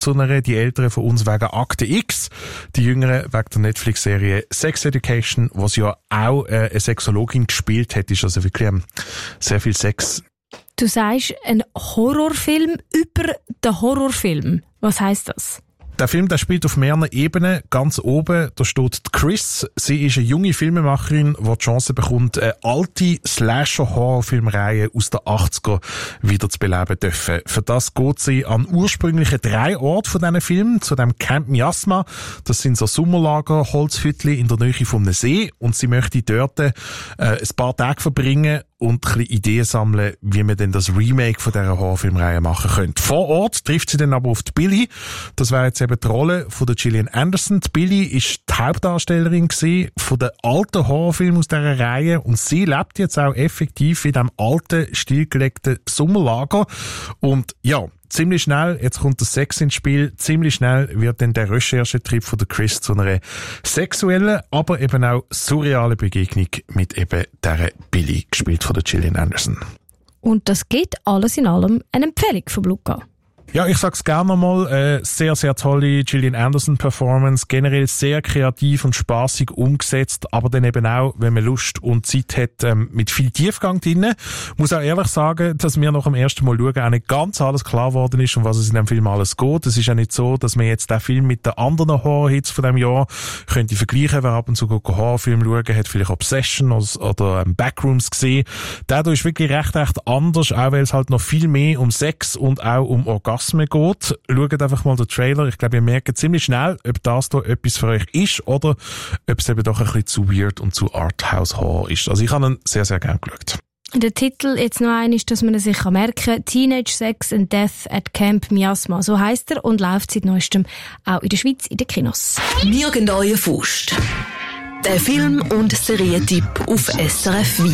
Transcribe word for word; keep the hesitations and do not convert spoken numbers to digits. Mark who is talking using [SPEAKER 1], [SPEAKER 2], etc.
[SPEAKER 1] zu einer, die Älteren von uns wegen Akte X, die Jüngeren wegen der Netflix-Serie Sex Education, was ja auch äh, eine Sexologin gespielt hat, ist also wirklich ähm, sehr viel Sex.
[SPEAKER 2] Du sagst, ein Horrorfilm über den Horrorfilm. Was heisst das?
[SPEAKER 1] Der Film, der spielt auf mehreren Ebenen. Ganz oben, da steht Chris. Sie ist eine junge Filmemacherin, die die Chance bekommt, eine alte Slasher-Horrorfilmreihe aus den achtziger wieder zu beleben dürfen. Für das geht sie an ursprünglichen drei Orte von diesen Filmen, zu dem Camp Miasma. Das sind so Sommerlager, Holzhütli in der Nähe vom See. Und sie möchte dort äh, ein paar Tage verbringen und ein bisschen Ideen sammeln, wie man denn das Remake von dieser Horrorfilmreihe machen könnte. Vor Ort trifft sie dann aber auf die Billy. Das wäre jetzt eben die Rolle von der Gillian Anderson. Die Billy ist die Hauptdarstellerin gewesen von den alten Horrorfilmen aus dieser Reihe und sie lebt jetzt auch effektiv in diesem alten, stillgelegten Sommerlager. Und ja, ziemlich schnell, jetzt kommt der Sex ins Spiel, ziemlich schnell wird dann der Recherchetrip von der Chris zu einer sexuellen, aber eben auch surrealen Begegnung mit eben dieser Billy, gespielt von der Gillian Anderson.
[SPEAKER 2] Und das geht alles in allem eine Empfehlung von Luca.
[SPEAKER 1] Ja, ich sag's gerne nochmal, äh, sehr, sehr tolle Gillian Anderson Performance, generell sehr kreativ und spaßig umgesetzt, aber dann eben auch, wenn man Lust und Zeit hat, ähm, mit viel Tiefgang drin. Muss auch ehrlich sagen, dass mir nach dem ersten Mal schauen auch nicht ganz alles klar geworden ist, um was es in dem Film alles geht. Es ist ja nicht so, dass man jetzt den Film mit den anderen Horror-Hits von dem Jahr könnte vergleichen. Wer ab und zu einen Horrorfilm schauen, hat vielleicht Obsession oder, oder ähm, Backrooms gesehen. Der hier ist wirklich recht, recht anders, auch weil es halt noch viel mehr um Sex und auch um Orgasmus geht. Schaut einfach mal den Trailer. Ich glaube, ihr merkt ziemlich schnell, ob das da etwas für euch ist oder ob es eben doch ein bisschen zu weird und zu Arthouse-Horror ist. Also ich habe ihn sehr, sehr gerne geschaut.
[SPEAKER 2] Der Titel jetzt noch ein ist, dass man sich merken kann. Teenage Sex and Death at Camp Miasma. So heisst er und läuft seit neuestem auch in der Schweiz in den Kinos.
[SPEAKER 3] Nirgend euer Faust. Der Film- und Serientipp auf S R F